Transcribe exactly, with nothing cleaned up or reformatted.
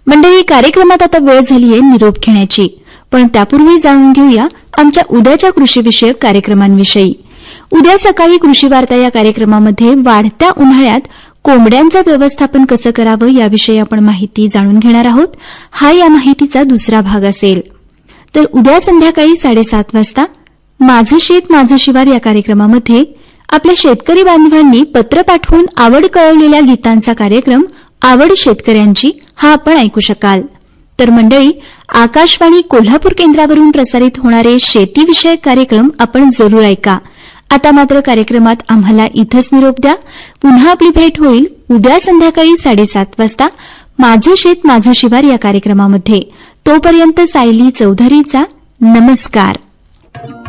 मंडळी, कार्यक्रमात आता वेळ झालीये निरोप घेण्याची, पण त्यापूर्वी जाणून घेऊया आमच्या उद्याच्या कृषीविषयक कार्यक्रमांविषयी. उद्या सकाळी कृषी वार्ता या कार्यक्रमामध्ये वाढत्या उन्हाळ्यात कोंबड्यांचं व्यवस्थापन कसं करावं याविषयी आपण माहिती जाणून घेणार आहोत. हा या माहितीचा दुसरा भाग असेल. तर उद्या संध्याकाळी साडेसात वाजता माझं शेत माझं शिवार या कार्यक्रमामध्ये आपल्या शेतकरी बांधवांनी पत्र पाठवून आवड कळवलेल्या गीतांचा कार्यक्रम आवड शेतकऱ्यांची हा आपण ऐकू शकाल. तर मंडळी, आकाशवाणी कोल्हापूर केंद्रावरून प्रसारित होणारे शेतीविषयक कार्यक्रम आपण जरूर ऐका. आता मात्र कार्यक्रमात आम्हाला इथंच निरोप द्या. पुन्हा आपली भेट होईल उद्या संध्याकाळी साडेसात वाजता माझं शेत माझं शिवार या कार्यक्रमामध्ये. तोपर्यंत सायली चौधरीचा नमस्कार.